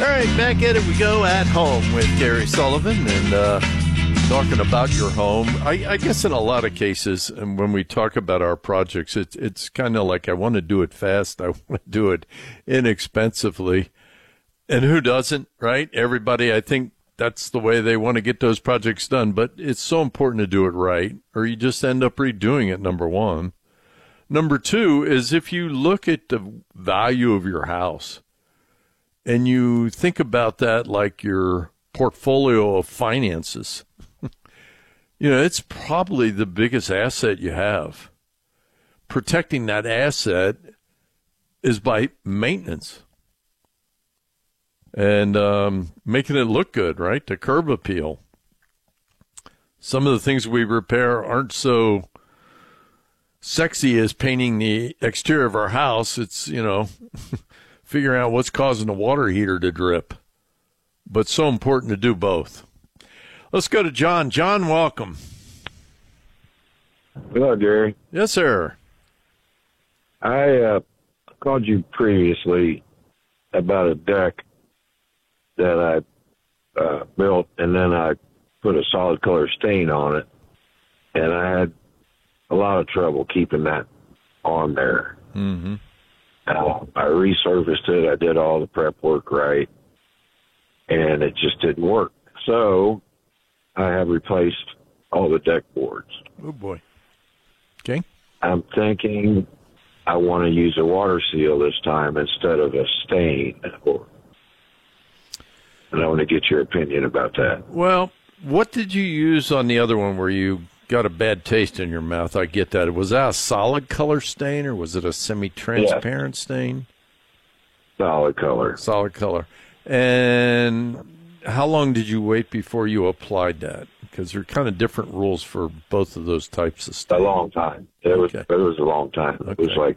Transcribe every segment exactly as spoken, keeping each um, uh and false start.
All right, back at it we go at home with Gary Sullivan and uh, talking about your home. I, I guess in a lot of cases, and when we talk about our projects, it, it's kind of like I want to do it fast. I want to do it inexpensively. And who doesn't, right? Everybody, I think that's the way they want to get those projects done. But it's so important to do it right, or you just end up redoing it, number one. Number two is if you look at the value of your house, and you think about that like your portfolio of finances, you know, it's probably the biggest asset you have. Protecting that asset is by maintenance and um, making it look good, right? The curb appeal. Some of the things we repair aren't so sexy as painting the exterior of our house. It's, you know... figuring out what's causing the water heater to drip. But so important to do both. Let's go to John. John, welcome. Hello, Gary. Yes, sir. I uh, called you previously about a deck that I uh, built, and then I put a solid color stain on it, and I had a lot of trouble keeping that on there. Mm-hmm. Uh, I resurfaced it. I did all the prep work right, and it just didn't work. So I have replaced all the deck boards. Oh, boy. Okay. I'm thinking I want to use a water seal this time instead of a stain. And I want to get your opinion about that. Well, what did you use on the other one where you got a bad taste in your mouth? I get that. Was that a solid color stain or was it a semi-transparent yeah. stain? Solid color. Solid color. And how long did you wait before you applied that? Because there are kind of different rules for both of those types of stains. A long time. It was, okay. It was a long time. Okay. It was like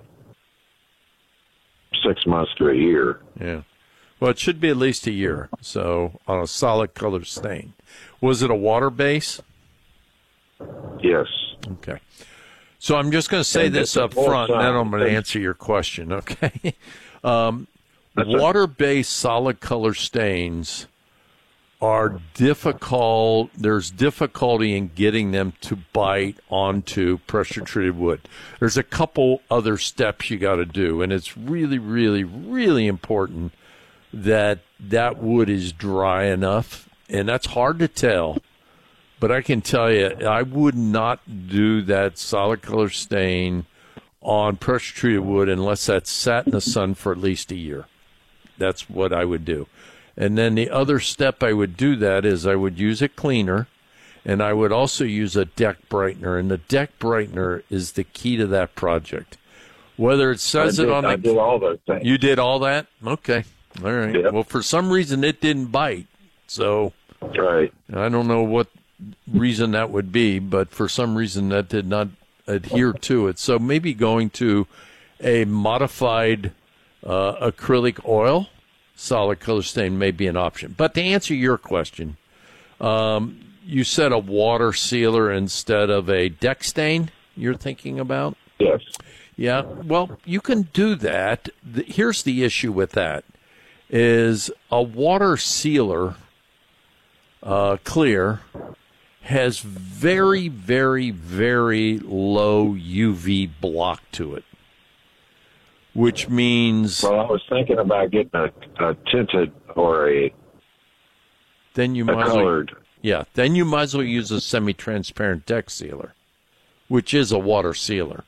six months to a year. Yeah. Well, it should be at least a year. So on a solid color stain. Was it a water base? Yes. Okay. So I'm just going to say and this up front, and then I'm going to answer your question, okay? um, water-based solid color stains are difficult. There's difficulty in getting them to bite onto pressure-treated wood. There's a couple other steps you got to do, and it's really, really, really important that that wood is dry enough, and that's hard to tell. But I can tell you, I would not do that solid color stain on pressure-treated wood unless that's sat in the sun for at least a year. That's what I would do. And then the other step I would do that is I would use a cleaner, and I would also use a deck brightener. And the deck brightener is the key to that project. Whether it says did, it on the... I did all those things. You did all that? Okay. All right. Yep. Well, for some reason, it didn't bite. So right. I don't know what reason that would be, but for some reason that did not adhere to it. So maybe going to a modified uh, acrylic oil solid color stain may be an option. But to answer your question, um, you said a water sealer instead of a deck stain you're thinking about? Yes. Yeah, well, you can do that. Here's the issue with that, is a water sealer, uh, clear, has very, very, very low U V block to it, which means... Well, I was thinking about getting a, a tinted or a, then you a might colored. Well, yeah, then you might as well use a semi-transparent deck sealer, which is a water sealer.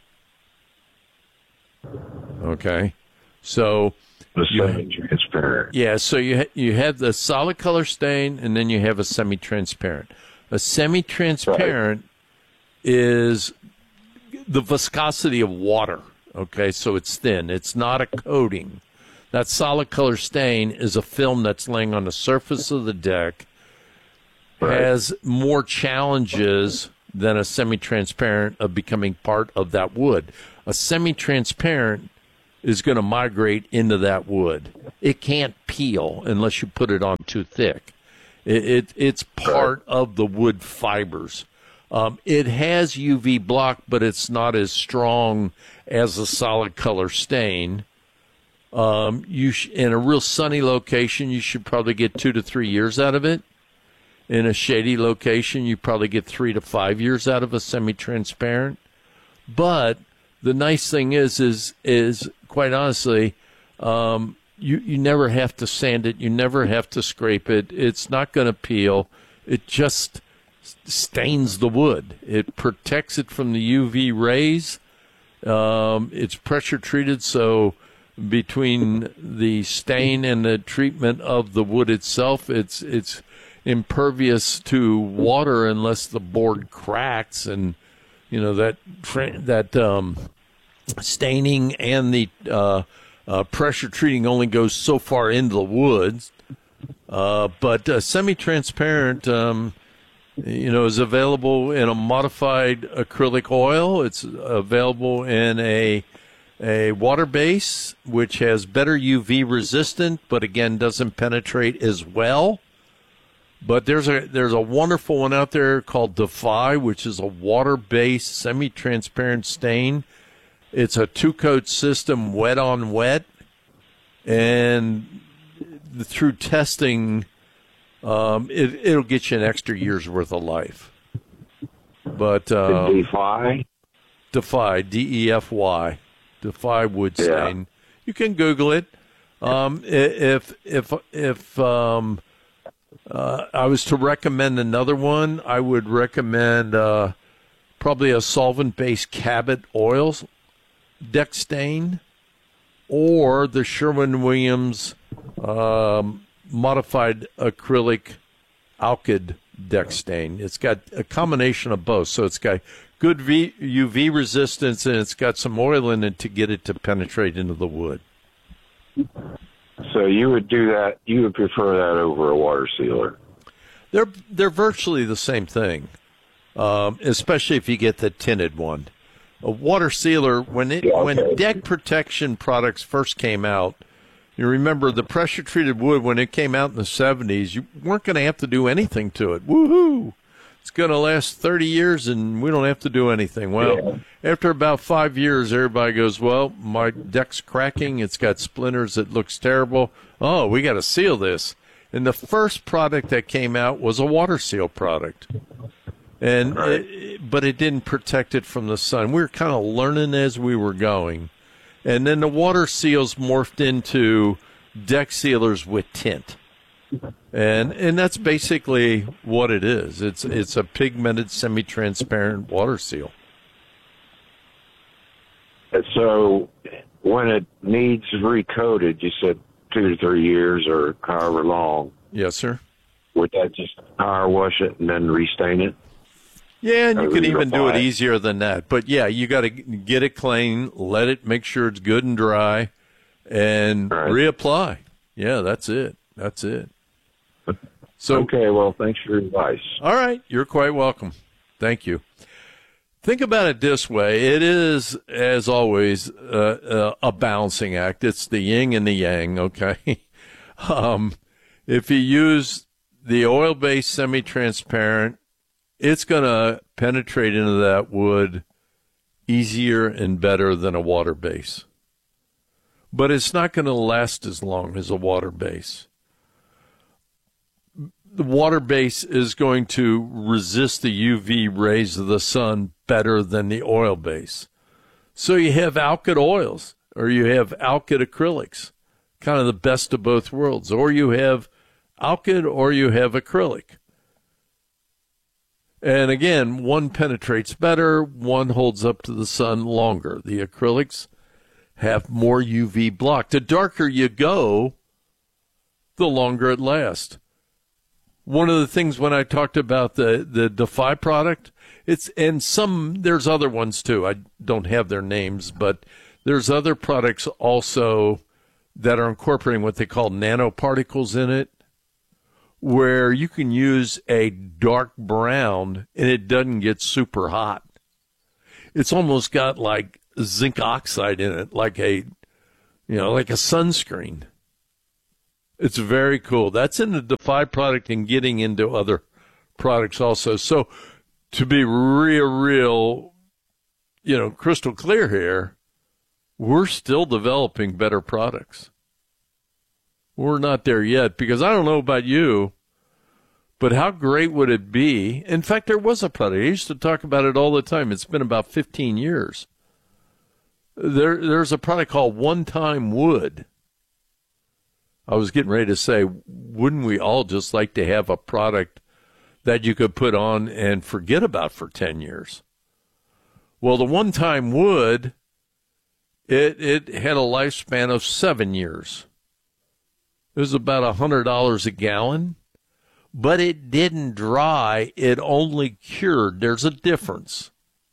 Okay, so... The semi-transparent. Yeah, so you ha- you have the solid color stain, and then you have a semi-transparent. A semi-transparent right. is the viscosity of water, okay? So it's thin. It's not a coating. That solid color stain is a film that's laying on the surface of the deck, right. has more challenges than a semi-transparent of becoming part of that wood. A semi-transparent is going to migrate into that wood. It can't peel unless you put it on too thick. It, it it's part right. of the wood fibers. Um, it has U V block, but it's not as strong as a solid color stain. Um, you sh- in a real sunny location, you should probably get two to three years out of it. In a shady location, you probably get three to five years out of a semi-transparent. But the nice thing is, is, is quite honestly, um, you, you never have to sand it. You never have to scrape it. It's not going to peel. It just stains the wood. It protects it from the U V rays. Um, it's pressure treated, so between the stain and the treatment of the wood itself, it's it's impervious to water unless the board cracks, and you know that that um, staining and the uh, uh, pressure treating only goes so far into the woods. Uh, but uh, semi-transparent, um, you know, is available in a modified acrylic oil. It's available in a a water base, which has better U V resistant, but again doesn't penetrate as well. But there's a there's a wonderful one out there called Defy, which is a water-based semi-transparent stain. It's a two-coat system, wet on wet, and through testing, um, it, it'll get you an extra year's worth of life. But um, Defy, Defy, D E F Y, Defy wood stain. Yeah. You can Google it. Um, if if if um, uh, I was to recommend another one, I would recommend uh, probably a solvent-based Cabot oils deck stain, or the Sherwin-Williams um, modified acrylic Alkyd deck stain. It's got a combination of both, so it's got good v- U V resistance, and it's got some oil in it to get it to penetrate into the wood. So you would do that, you would prefer that over a water sealer? They're they're virtually the same thing, um, especially if you get the tinted one. A water sealer, when it yeah, okay. when deck protection products first came out, you remember the pressure treated wood when it came out in the seventies, you weren't going to have to do anything to it. Woohoo! It's going to last thirty years and we don't have to do anything. Well, yeah. After about five years, everybody goes, well, my deck's cracking. It's got splinters. It looks terrible. Oh, we got to seal this. And the first product that came out was a water seal product. And right. it, but it didn't protect it from the sun. We were kind of learning as we were going. And then the water seals morphed into deck sealers with tint. And and that's basically what it is. It's it's a pigmented semi-transparent water seal. And so when it needs recoated, you said two to three years or however long. Yes, sir. Would that just power wash it and then restain it? Yeah, and you could even do it easier than that. But, yeah, you got to get it clean, let it, make sure it's good and dry, and right. reapply. Yeah, that's it. That's it. So okay, well, thanks for your advice. All right, you're quite welcome. Thank you. Think about it this way. It is, as always, uh, uh, a balancing act. It's the yin and the yang, okay? um, if you use the oil-based semi-transparent, it's going to penetrate into that wood easier and better than a water base. But it's not going to last as long as a water base. The water base is going to resist the U V rays of the sun better than the oil base. So you have Alkyd oils, or you have Alkyd acrylics, kind of the best of both worlds. Or you have Alkyd or you have acrylic. And again, one penetrates better, one holds up to the sun longer. The acrylics have more U V block. The darker you go, the longer it lasts. One of the things when I talked about the, the Defy product, it's and some there's other ones too. I don't have their names, but there's other products also that are incorporating what they call nanoparticles in it, where you can use a dark brown and it doesn't get super hot. It's almost got like zinc oxide in it, like a, you know, like a sunscreen. It's very cool. That's in the Defy product and getting into other products also. So to be real, real, you know, crystal clear here, we're still developing better products. We're not there yet, because I don't know about you, but how great would it be? In fact, there was a product. I used to talk about it all the time. It's been about fifteen years. There, there's a product called One Time Wood. I was getting ready to say, wouldn't we all just like to have a product that you could put on and forget about for ten years? Well, the One Time Wood, it, it had a lifespan of seven years. It was about one hundred dollars a gallon, but it didn't dry. It only cured. There's a difference.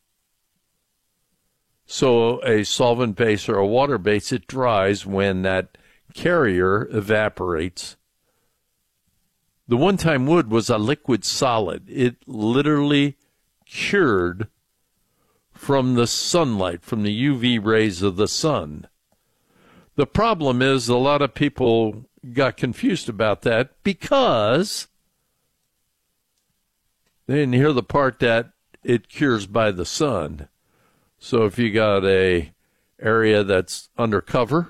So a solvent base or a water base, it dries when that carrier evaporates. The One Time Wood was a liquid solid. It literally cured from the sunlight, from the U V rays of the sun. The problem is a lot of people got confused about that because they didn't hear the part that it cures by the sun. So if you got a area that's undercover,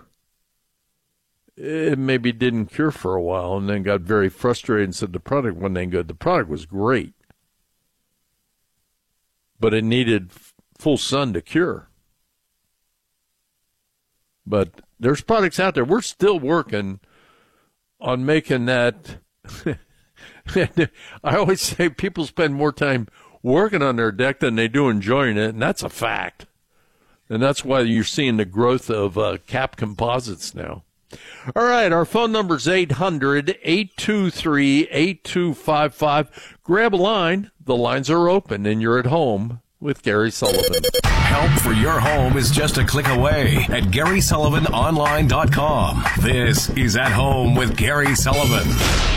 it maybe didn't cure for a while and then got very frustrated and said the product wasn't any good. The product was great, but it needed full sun to cure. But there's products out there. We're still working on making that. I always say people spend more time working on their deck than they do enjoying it, and that's a fact. And that's why you're seeing the growth of uh, Cap Composites now. All right, our phone number is eight hundred, eight two three, eight two five five. Grab a line. The lines are open, and you're at home with Gary Sullivan. Help for your home is just a click away at Gary Sullivan Online dot com. This is At Home with Gary Sullivan.